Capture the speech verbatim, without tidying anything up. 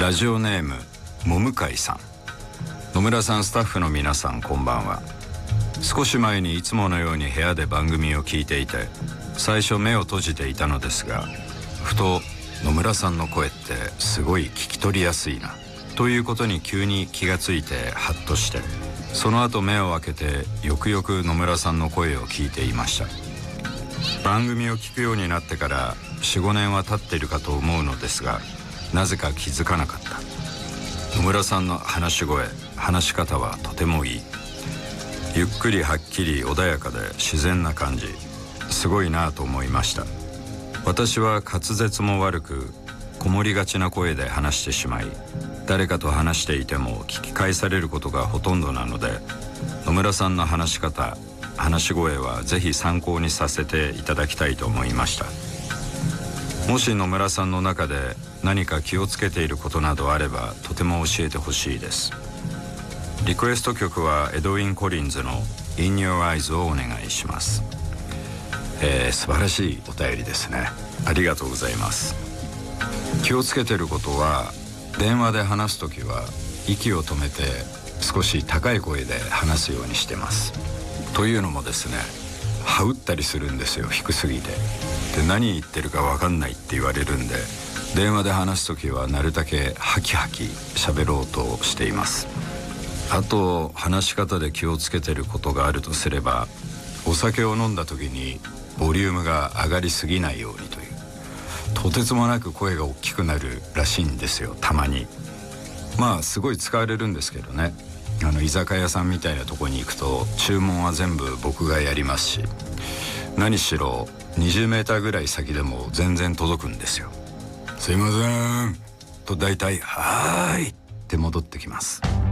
ラジオネームもむかいさん。野村さん、スタッフの皆さん、こんばんは。少し前にいつものように部屋で番組を聞いていて、最初目を閉じていたのですが、ふと野村さんの声ってすごい聞き取りやすいなということに急に気がついてハッとして、その後目を開けてよくよく野村さんの声を聞いていました。番組を聞くようになってから よん,ご 年は経っているかと思うのですが、なぜか気づかなかった。野村さんの話し声、話し方はとてもいい。ゆっくりはっきり穏やかで自然な感じ、すごいなと思いました。私は滑舌も悪く、こもりがちな声で話してしまい、誰かと話していても聞き返されることがほとんどなので、野村さんの話し方、話し声はぜひ参考にさせていただきたいと思いました。もし野村さんの中で何か気をつけていることなどあれば、とても教えてほしいです。リクエスト曲はエドウィン・コリンズの In Your Eyes をお願いします。えー、素晴らしいお便りですね。ありがとうございます。気をつけてることは、電話で話すときは息を止めて少し高い声で話すようにしてます。というのもですね、はうったりするんですよ、低すぎて。で、何言ってるか分かんないって言われるんで、電話で話すときはなるだけハキハキ喋ろうとしています。あと、話し方で気をつけてることがあるとすれば、お酒を飲んだ時にボリュームが上がりすぎないようにという。とてつもなく声が大きくなるらしいんですよ、たまに。まあすごい使われるんですけどね。あの居酒屋さんみたいなとこに行くと注文は全部僕がやりますし、何しろにじゅうメーターぐらい先でも全然届くんですよ。すいませんと大体はーいって戻ってきます。